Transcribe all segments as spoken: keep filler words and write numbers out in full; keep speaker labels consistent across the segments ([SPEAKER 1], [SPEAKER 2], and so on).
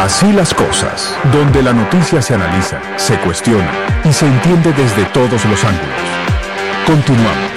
[SPEAKER 1] Así las cosas, donde la noticia se analiza, se cuestiona y se entiende desde todos los ángulos. Continuamos.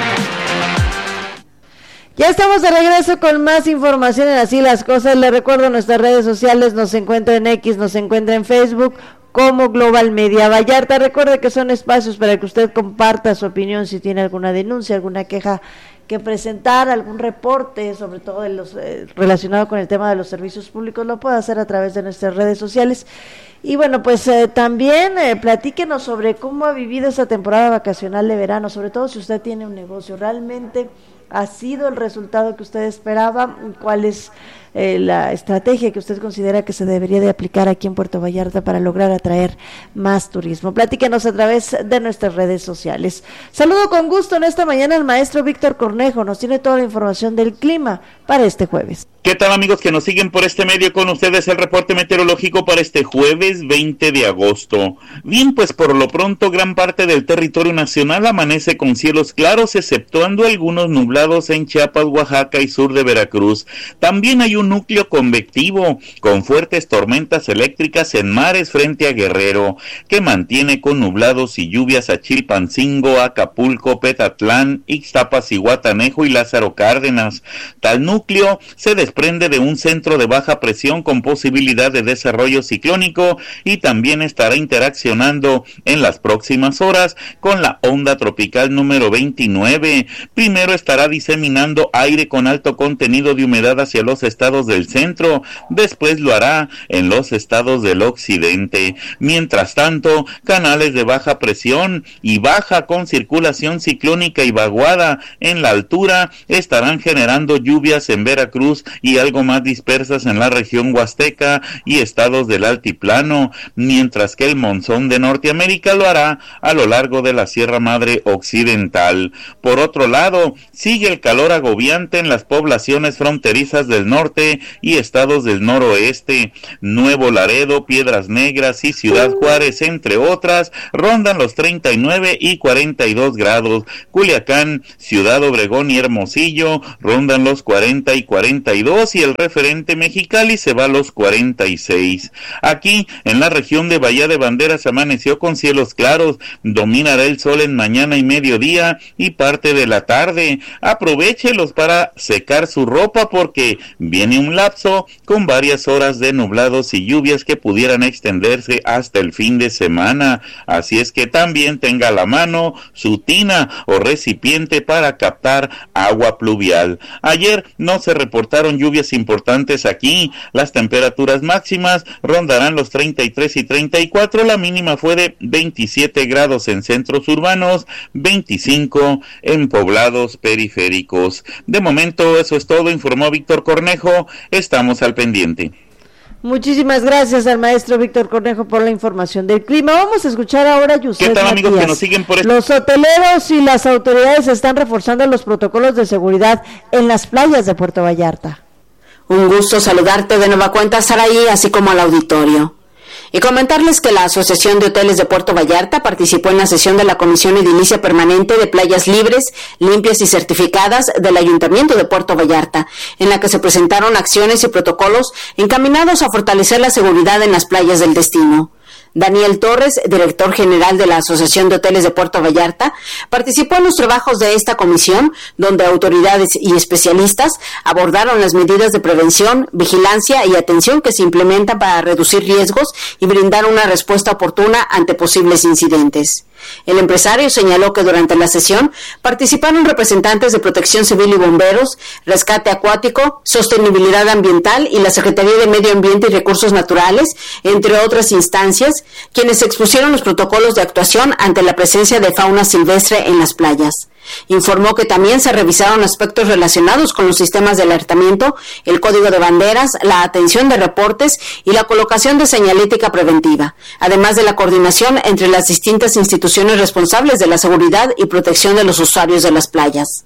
[SPEAKER 2] Ya estamos de regreso con más información en Así las Cosas. Les recuerdo nuestras redes sociales, nos encuentra en X, nos encuentra en Facebook como Global Media Vallarta. Recuerde que son espacios para que usted comparta su opinión, si tiene alguna denuncia, alguna queja que presentar, algún reporte, sobre todo de los eh, relacionado con el tema de los servicios públicos, lo puede hacer a través de nuestras redes sociales. Y bueno, pues eh, también eh, platíquenos sobre cómo ha vivido esta temporada vacacional de verano, sobre todo si usted tiene un negocio. ¿Realmente ha sido el resultado que usted esperaba? ¿Cuál es eh, la estrategia que usted considera que se debería de aplicar aquí en Puerto Vallarta para lograr atraer más turismo? Platíquenos a través de nuestras redes sociales. Saludo con gusto en esta mañana al maestro Víctor Cornejo, nos tiene toda la información del clima para este jueves.
[SPEAKER 3] ¿Qué tal, amigos que nos siguen por este medio? Con ustedes el reporte meteorológico para este jueves veinte de agosto. Bien, pues por lo pronto gran parte del territorio nacional amanece con cielos claros, exceptuando algunos nublados en Chiapas, Oaxaca y sur de Veracruz. También hay un núcleo convectivo con fuertes tormentas eléctricas en mares frente a Guerrero, que mantiene con nublados y lluvias a Chilpancingo, Acapulco, Petatlán, Ixtapas, Zihuatanejo y Lázaro Cárdenas. Tal núcleo se desprende de un centro de baja presión con posibilidad de desarrollo ciclónico y también estará interaccionando en las próximas horas con la onda tropical número veintinueve. Primero estará diseminando aire con alto contenido de humedad hacia los estados del centro, después lo hará en los estados del occidente. Mientras tanto, canales de baja presión y baja con circulación ciclónica y vaguada en la altura estarán generando lluvias en Veracruz y algo más dispersas en la región huasteca y estados del altiplano, mientras que el monzón de Norteamérica lo hará a lo largo de la Sierra Madre Occidental. Por otro lado, sigue el calor agobiante en las poblaciones fronterizas del norte y estados del noroeste. Nuevo Laredo, Piedras Negras y Ciudad Juárez, entre otras, rondan los treinta y nueve y cuarenta y dos grados. Culiacán, Ciudad Obregón y Hermosillo rondan los cuarenta y cuarenta y dos, y el referente Mexicali se va a los cuarenta y seis. Aquí, en la región de Bahía de Banderas, amaneció con cielos claros, dominará el sol en mañana y mediodía y parte de la tarde. Aprovéchelos para secar su ropa porque viene un lapso con varias horas de nublados y lluvias que pudieran extenderse hasta el fin de semana. Así es que también tenga a la mano su tina o recipiente para captar agua pluvial. Ayer no se reportaron lluvias importantes aquí. Las temperaturas máximas rondarán los treinta y tres y treinta y cuatro, la mínima fue de veintisiete grados en centros urbanos, veinticinco en poblados periféricos. De momento eso es todo, informó Víctor Cornejo, estamos al pendiente.
[SPEAKER 2] Muchísimas gracias al maestro Víctor Cornejo por la información del clima. Vamos a escuchar ahora a Yusef
[SPEAKER 3] ¿Qué tal, amigos
[SPEAKER 2] Matías?
[SPEAKER 3] Que nos siguen por este...
[SPEAKER 2] Los hoteleros y las autoridades están reforzando los protocolos de seguridad en las playas de Puerto Vallarta.
[SPEAKER 4] Un gusto saludarte de nueva cuenta, Saraí, así como al auditorio. Y comentarles que la Asociación de Hoteles de Puerto Vallarta participó en la sesión de la Comisión Edilicia Permanente de Playas Libres, Limpias y Certificadas del Ayuntamiento de Puerto Vallarta, en la que se presentaron acciones y protocolos encaminados a fortalecer la seguridad en las playas del destino. Daniel Torres, director general de la Asociación de Hoteles de Puerto Vallarta, participó en los trabajos de esta comisión, donde autoridades y especialistas abordaron las medidas de prevención, vigilancia y atención que se implementan para reducir riesgos y brindar una respuesta oportuna ante posibles incidentes. El empresario señaló que durante la sesión participaron representantes de Protección Civil y Bomberos, Rescate Acuático, Sostenibilidad Ambiental y la Secretaría de Medio Ambiente y Recursos Naturales, entre otras instancias, quienes expusieron los protocolos de actuación ante la presencia de fauna silvestre en las playas. Informó que también se revisaron aspectos relacionados con los sistemas de alertamiento, el código de banderas, la atención de reportes y la colocación de señalética preventiva, además de la coordinación entre las distintas instituciones responsables de la seguridad y protección de los usuarios de las playas.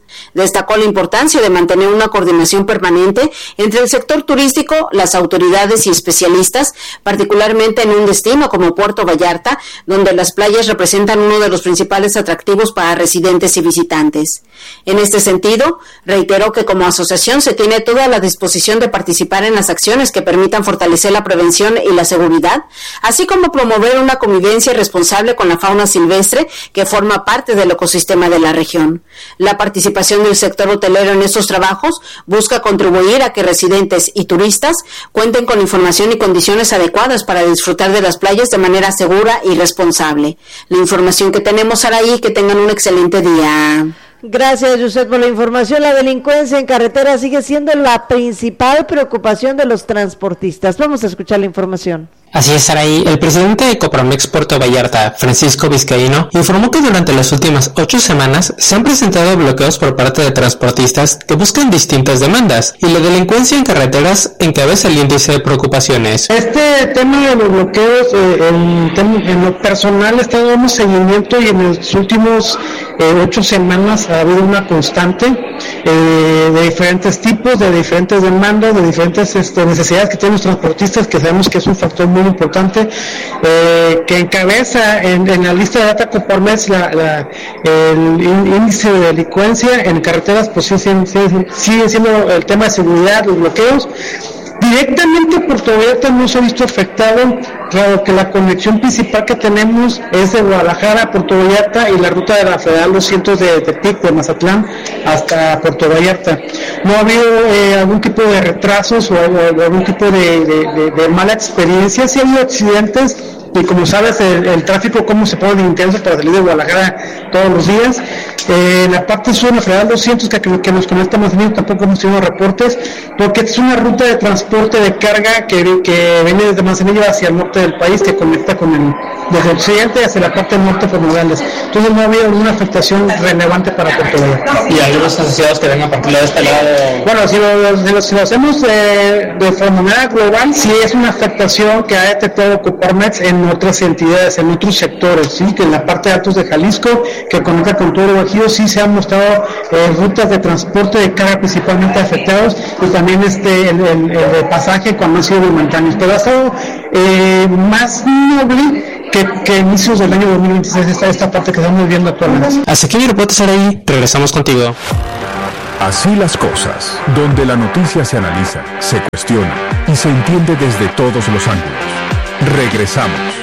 [SPEAKER 4] Destacó la importancia de mantener una coordinación permanente entre el sector turístico, las autoridades y especialistas, particularmente en un destino como Puerto Vallarta, donde las playas representan uno de los principales atractivos para residentes y visitantes. En este sentido, reiteró que como asociación se tiene toda la disposición de participar en las acciones que permitan fortalecer la prevención y la seguridad, así como promover una convivencia responsable con la fauna silvestre que forma parte del ecosistema de la región. La participación del sector hotelero en estos trabajos busca contribuir a que residentes y turistas cuenten con información y condiciones adecuadas para disfrutar de las playas de manera segura y responsable. La información que tenemos, Saraí, que tengan un excelente día.
[SPEAKER 2] Gracias, Yusef, por la información. La delincuencia en carretera sigue siendo la principal preocupación de los transportistas. Vamos a escuchar la información.
[SPEAKER 5] Así es, Saraí. El presidente de Coparmex Puerto Vallarta, Francisco Vizcaíno, informó que durante las últimas ocho semanas se han presentado bloqueos por parte de transportistas que buscan distintas demandas y la delincuencia en carreteras encabeza el índice de preocupaciones.
[SPEAKER 6] Este tema de los bloqueos, eh, en, en lo personal, he estado dando seguimiento y en los últimos eh, ocho semanas ha habido una constante eh, de diferentes tipos, de diferentes demandas, de diferentes este, necesidades que tienen los transportistas, que sabemos que es un factor muy importante, eh, que encabeza en, en la lista de data Coparmex la, la, el índice de delincuencia en carreteras, pues sí, sí, sí, sigue siendo el tema de seguridad, los bloqueos. Directamente Puerto Vallarta no se ha visto afectado, claro que la conexión principal que tenemos es de Guadalajara a Puerto Vallarta y la ruta de la Federal doscientos de Tepic, de Mazatlán hasta Puerto Vallarta. No ha habido eh, algún tipo de retrasos o, o, o algún tipo de, de, de, de mala experiencia, sí ha habido accidentes. Y como sabes, el, el tráfico cómo se pone de intenso para salir de Guadalajara todos los días. Eh, la parte sur, la Federal doscientos, que, que nos conecta más bien, tampoco hemos tenido reportes, porque es una ruta de transporte de carga que, que viene desde Manzanillo hacia el norte del país, que conecta con el, desde el occidente hacia la parte norte por Nogales. Entonces no ha habido ninguna afectación relevante para Puerto Vallarta.
[SPEAKER 5] ¿Y algunos asociados que vengan a partir de este lado?
[SPEAKER 6] Bueno, si lo, si lo, si lo hacemos de, de manera global, sí es una afectación que ha detectado Coparmex en otras entidades, en otros sectores, sí, que en la parte de Altos de Jalisco, que conecta con todo el Bajío, sí se han mostrado eh, rutas de transporte de carga principalmente afectados, y también este el, el, el pasaje cuando han sido momentáneos, pero ha estado eh, más noble que, que inicios del año dos mil veintiséis, esta, esta parte que estamos viendo actualmente.
[SPEAKER 5] Hasta aquí mi reporte, Saraí. Regresamos contigo.
[SPEAKER 1] Así las cosas, donde la noticia se analiza, se cuestiona y se entiende desde todos los ángulos. Regresamos.